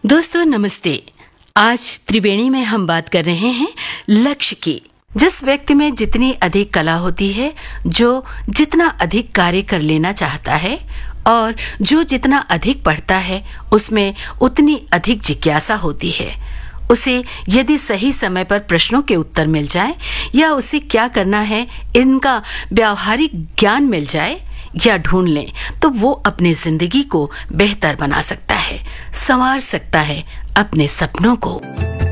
दोस्तों नमस्ते। आज त्रिवेणी में हम बात कर रहे हैं लक्ष्य की। जिस व्यक्ति में जितनी अधिक कला होती है, जो जितना अधिक कार्य कर लेना चाहता है और जो जितना अधिक पढ़ता है, उसमें उतनी अधिक जिज्ञासा होती है। उसे यदि सही समय पर प्रश्नों के उत्तर मिल जाए या उसे क्या करना है इनका व्यावहारिक ज्ञान मिल जाए या ढूंढ लें, तो वो अपनी जिंदगी को बेहतर बना सकता है, संवार सकता है अपने सपनों को।